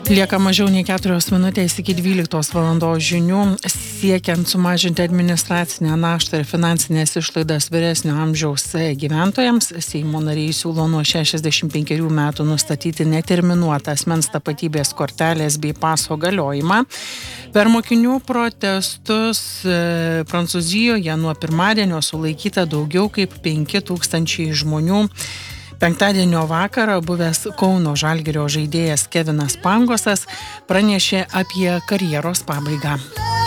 Lieka mažiau nei 4 minutės iki 12 valandos žinių. Siekiant sumažinti administracinę naštą ir finansinės išlaidas vyresnio amžiaus gyventojams, Seimo nariai siūlo nuo 65 metų nustatyti neterminuotą asmens tapatybės kortelės bei paso galiojimą. Per mokinių protestus Prancūzijoje nuo pirmadienio sulaikyta daugiau kaip 5000 žmonių. Penktadienio vakarą buvęs Kauno Žalgirio žaidėjas Kevinas Pangosas pranešė apie karjeros pabaigą.